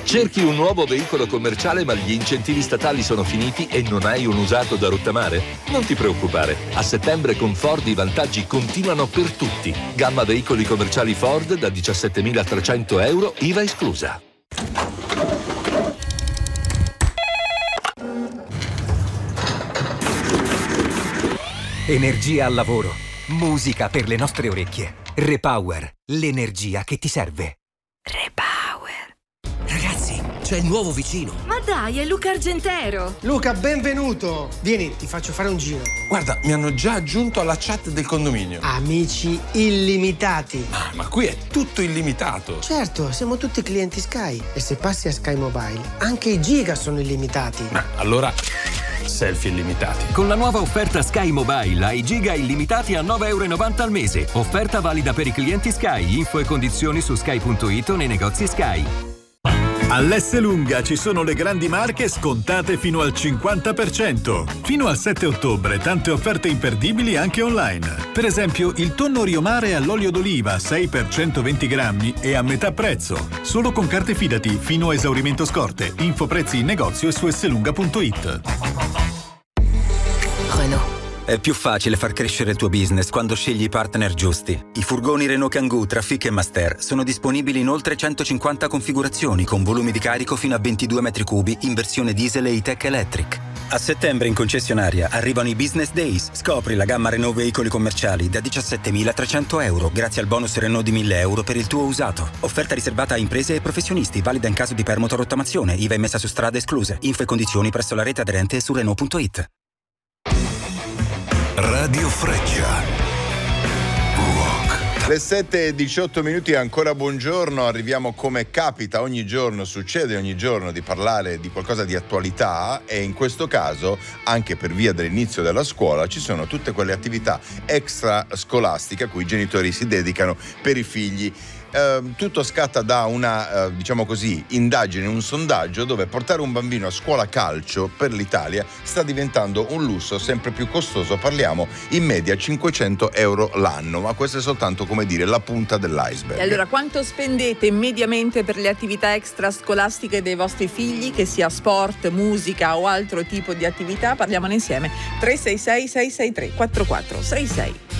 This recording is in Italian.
Cerchi un nuovo veicolo commerciale ma gli incentivi statali sono finiti e non hai un usato da rottamare? Non ti preoccupare, a settembre con Ford i vantaggi continuano per tutti. Gamma veicoli commerciali Ford da 17.300 euro, IVA esclusa. Energia al lavoro, musica per le nostre orecchie. Repower, l'energia che ti serve. Repower. Ragazzi, c'è il nuovo vicino. Ma dai, è Luca Argentero. Luca, benvenuto. Vieni, ti faccio fare un giro. Guarda, mi hanno già aggiunto alla chat del condominio. Amici illimitati. Ma qui è tutto illimitato. Certo, siamo tutti clienti Sky. E se passi a Sky Mobile, anche i giga sono illimitati. Allora, selfie illimitati. Con la nuova offerta Sky Mobile hai giga illimitati a €9,90 al mese. Offerta valida per i clienti Sky. Info e condizioni su sky.it o nei negozi Sky. All'Esselunga ci sono le grandi marche scontate fino al 50%. Fino al 7 ottobre tante offerte imperdibili anche online. Per esempio il tonno Riomare all'olio d'oliva 6 per 120 grammi e a metà prezzo. Solo con carte Fidati fino a esaurimento scorte. Info prezzi in negozio e su esselunga.it. Renault. È più facile far crescere il tuo business quando scegli i partner giusti. I furgoni Renault Kangoo, Trafic e Master sono disponibili in oltre 150 configurazioni con volumi di carico fino a 22 metri cubi in versione diesel e E-Tech Electric. A settembre in concessionaria arrivano i Business Days. Scopri la gamma Renault veicoli commerciali da 17.300 euro grazie al bonus Renault di 1.000 euro per il tuo usato. Offerta riservata a imprese e professionisti, valida in caso di permuto rottamazione, IVA emessa su strade escluse. Info e condizioni presso la rete aderente e su Renault.it. Radio Freccia. Rock. Le 7:18 ancora buongiorno, arriviamo come capita ogni giorno, succede ogni giorno di parlare di qualcosa di attualità e in questo caso anche per via dell'inizio della scuola ci sono tutte quelle attività extrascolastiche a cui i genitori si dedicano per i figli. Tutto scatta da una, diciamo così, indagine, un sondaggio dove portare un bambino a scuola calcio per l'Italia sta diventando un lusso sempre più costoso. Parliamo in media 500 euro l'anno, ma questa è soltanto, come dire, la punta dell'iceberg. E allora quanto spendete mediamente per le attività extrascolastiche dei vostri figli, che sia sport, musica o altro tipo di attività? Parliamone insieme. 366 663 4466.